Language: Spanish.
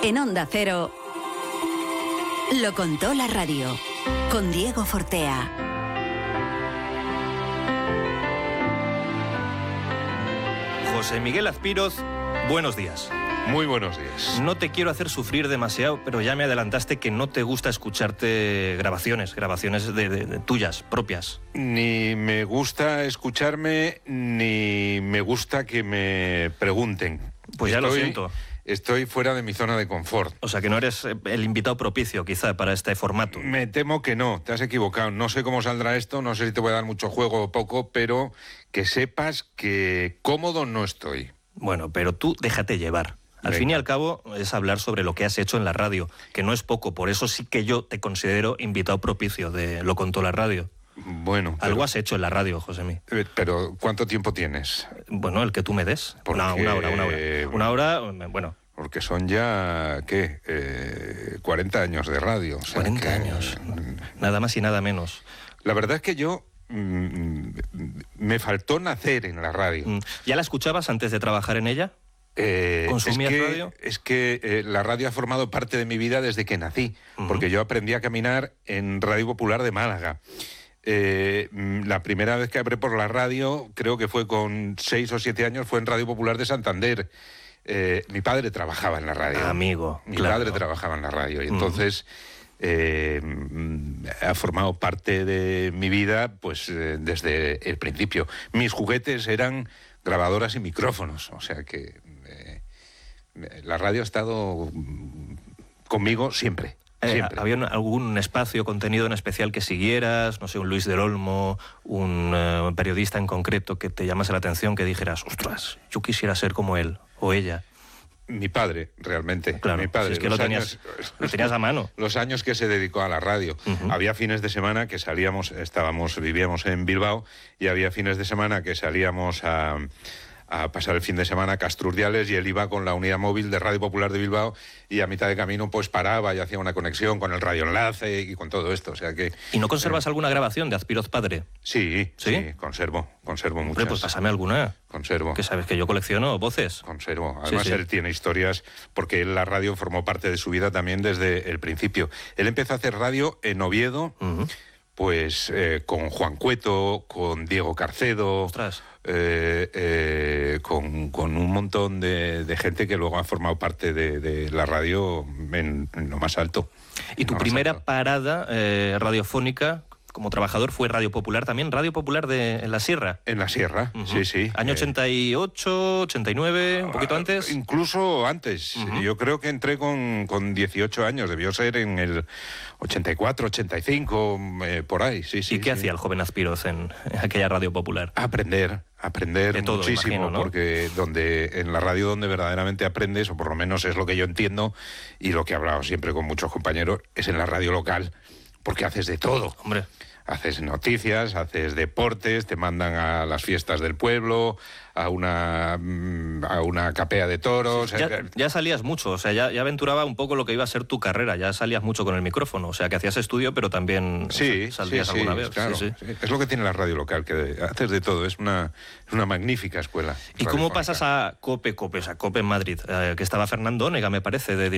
En Onda Cero, lo contó la radio, con Diego Fortea. José Miguel Azpiroz, buenos días. Muy buenos días. No te quiero hacer sufrir demasiado, pero ya me adelantaste que no te gusta escucharte grabaciones de tuyas, propias. Ni me gusta escucharme, ni me gusta que me pregunten. Pues ya lo siento. Estoy fuera de mi zona de confort. O sea, que no eres el invitado propicio, quizá, para este formato. Me temo que no, te has equivocado. No sé cómo saldrá esto, no sé si te voy a dar mucho juego o poco, pero que sepas que cómodo no estoy. Bueno, pero tú déjate llevar. Al fin y al cabo es hablar sobre lo que has hecho en la radio, que no es poco, por eso sí que yo te considero invitado propicio de Lo Contó la Radio. Bueno, algo has hecho en la radio, Josemí. Pero ¿cuánto tiempo tienes? Bueno, el que tú me des. Porque... Una hora, bueno. Porque son ya, 40 años de radio. O sea 40 años, nada más y nada menos. La verdad es que yo me faltó nacer en la radio. ¿Ya la escuchabas antes de trabajar en ella? ¿Consumías radio? Es que la radio ha formado parte de mi vida desde que nací, porque yo aprendí a caminar en Radio Popular de Málaga. La primera vez que hablé por la radio, creo que fue con 6 o 7 años, fue en Radio Popular de Santander. Mi padre trabajaba en la radio. Amigo, Mi padre trabajaba en la radio y entonces ha formado parte de mi vida pues desde el principio. Mis juguetes eran grabadoras y micrófonos, o sea que la radio ha estado conmigo siempre. Siempre. ¿Había algún espacio, contenido en especial que siguieras? No sé, un Luis del Olmo, un periodista en concreto que te llamase la atención, que dijeras, ostras, yo quisiera ser como él o ella. Mi padre, realmente. Claro, mi padre. Si es que lo tenías a mano. Los años que se dedicó a la radio. Había fines de semana que vivíamos en Bilbao, y había fines de semana que salíamos a pasar el fin de semana a Castrurdiales, y él iba con la unidad móvil de Radio Popular de Bilbao, y a mitad de camino pues paraba y hacía una conexión con el radioenlace y con todo esto, o sea que... ¿Y no conservas alguna grabación de Azpiroz padre? Sí, conservo muchas. Hombre, pues pásame alguna. Conservo. Que sabes que yo colecciono voces. Conservo. Además, él tiene historias, porque él, la radio formó parte de su vida también desde el principio. Él empezó a hacer radio en Oviedo, pues con Juan Cueto, con Diego Carcedo... Ostras. Con un montón de gente que luego ha formado parte de la radio en lo más alto. ¿Y tu primera parada radiofónica como trabajador fue Radio Popular también? ¿Radio Popular en la Sierra? En la Sierra, sí. ¿Año 88, 89, un poquito antes? Incluso antes. Yo creo que entré con 18 años, debió ser en el 84, 85, por ahí, sí. ¿Y qué hacía el joven Azpiroz en aquella Radio Popular? Aprender de todo, muchísimo, imagino, ¿no? Porque en la radio donde verdaderamente aprendes, o por lo menos es lo que yo entiendo, y lo que he hablado siempre con muchos compañeros, es en la radio local, porque haces de todo. Hombre. Haces noticias, haces deportes, te mandan a las fiestas del pueblo, a una capea de toros... Ya salías mucho, o sea, ya aventuraba un poco lo que iba a ser tu carrera, ya salías mucho con el micrófono, o sea, que hacías estudio, pero también saldrías alguna vez. Claro, sí. Es lo que tiene la radio local, que haces de todo, es una magnífica escuela. ¿Y cómo pasas a COPE en Madrid? Que estaba Fernando Onega, me parece, de